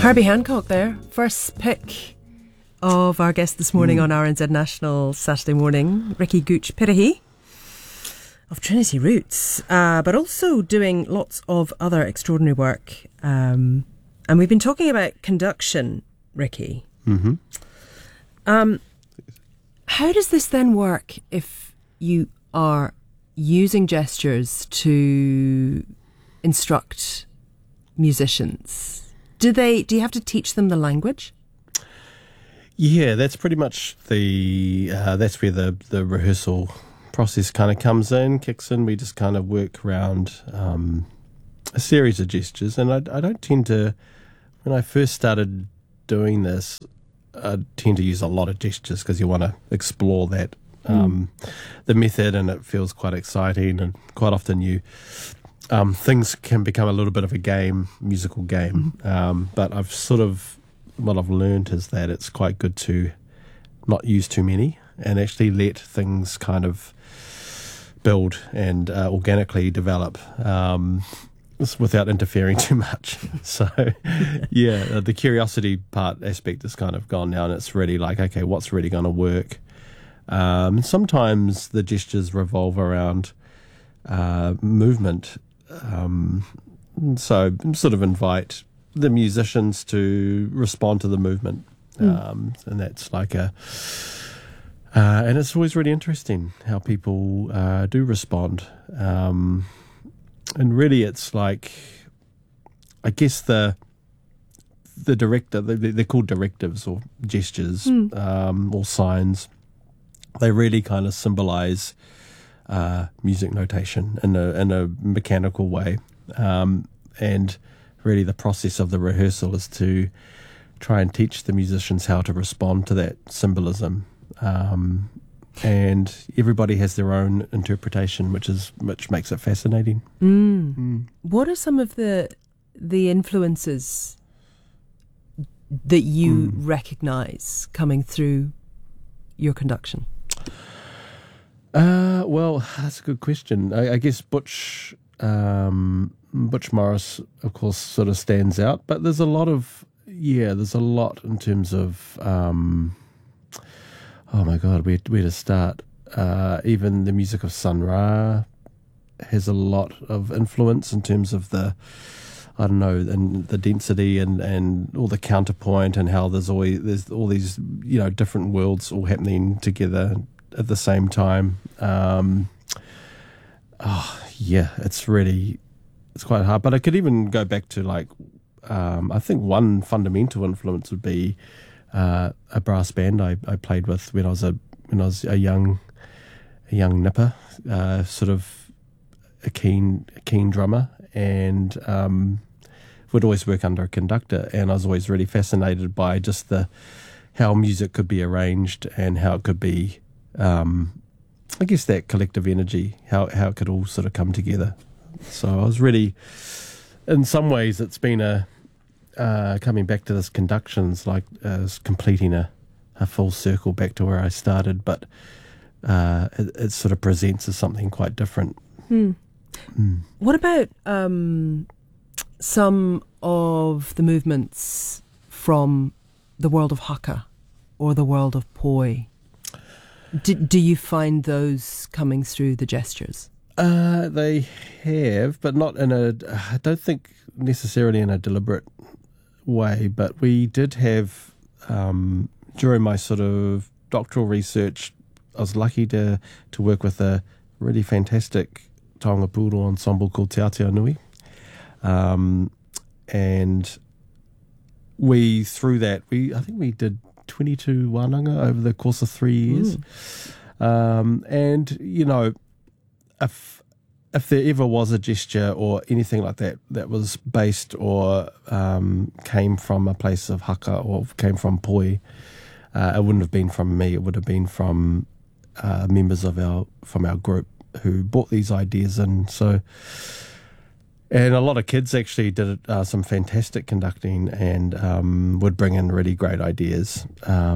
Herbie Hancock there, first pick of our guest this morning on RNZ National Saturday morning, Ricky Gooch Pirihi of Trinity Roots, but also doing lots of other extraordinary work. And we've been talking about conduction, Ricky. Mm-hmm. How does this then work if you are using gestures to instruct musicians? Do you have to teach them the language? Yeah, that's pretty much that's where the rehearsal process kind of kicks in. We just kind of work around a series of gestures, and I don't tend to, when I first started doing this, I tend to use a lot of gestures because you want to explore that the method, and it feels quite exciting, and quite often things can become a little bit of a game, musical game. But what I've learned is that it's quite good to not use too many and actually let things kind of build and organically develop without interfering too much. So, yeah, the curiosity aspect is kind of gone now, and it's really like, okay, what's really going to work? Sometimes the gestures revolve around movement. So sort of invite the musicians to respond to the movement. And that's like and it's always really interesting how people do respond. And really it's like, I guess the director, they're called directives or gestures or signs. They really kind of symbolize music notation in a mechanical way, and really the process of the rehearsal is to try and teach the musicians how to respond to that symbolism, and everybody has their own interpretation, which makes it fascinating. What are some of the influences that you recognise coming through your conduction? Well, that's a good question. I guess Butch Morris, of course, sort of stands out, but there's a lot in terms of, oh my God, where to start? Even the music of Sun Ra has a lot of influence in terms of and the density and all the counterpoint, and how there's all these, different worlds all happening together at the same time. It's quite hard, but I could even go back to I think one fundamental influence would be a brass band I played with when I was a young nipper, sort of a keen drummer, and would always work under a conductor, and I was always really fascinated by just how music could be arranged and how it could be, I guess, that collective energy, how it could all sort of come together. So I was really, in some ways, it's been coming back to this conduction's like completing a full circle back to where I started, but it sort of presents as something quite different. What about some of the movements from the world of haka or the world of poi? Do you find those coming through the gestures? They have, but not I don't think necessarily in a deliberate way, but we did have, during my sort of doctoral research, I was lucky to work with a really fantastic taonga poodle ensemble called Te Aotearoa Nui. And I think we did 22 wānanga over the course of 3 years. And, if there ever was a gesture or anything like that was based or came from a place of haka or came from poi, it wouldn't have been from me. It would have been from members from our group who brought these ideas in. So, and a lot of kids actually did some fantastic conducting and would bring in really great ideas.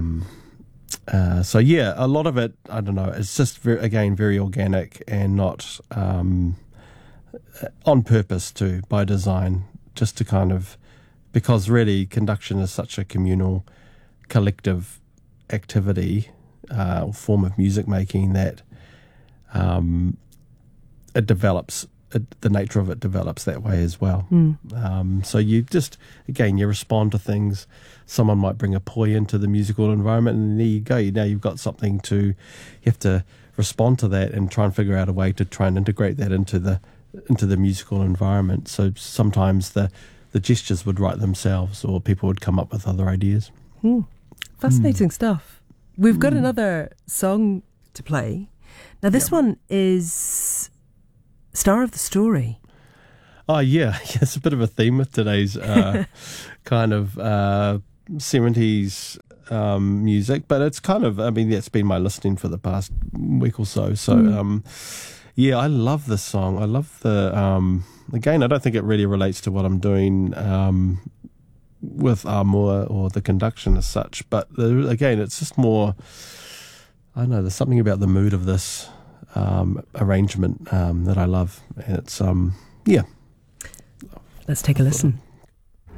So yeah, a lot of it, I don't know, it's just very organic and not on purpose too, by design, just to kind of because really conduction is such a communal, collective activity, form of music making that it develops. The nature of it develops that way as well. So you just, again, you respond to things. Someone might bring a poi into the musical environment, and there you go. Now you've got something to, you have to respond to that and try and figure out a way to try and integrate that into the musical environment. So sometimes the gestures would write themselves, or people would come up with other ideas. Fascinating stuff. We've got another song to play. Now this one is Star of the Story. Oh, yeah. It's a bit of a theme with today's kind of 70s music, but it's kind of, I mean, that's been my listening for the past week or so. So, yeah, I love this song. I love the, again, I don't think it really relates to what I'm doing with Amor or the conduction as such, but again, it's just more, I don't know, there's something about the mood of this arrangement that I love, and it's yeah. Let's take a listen.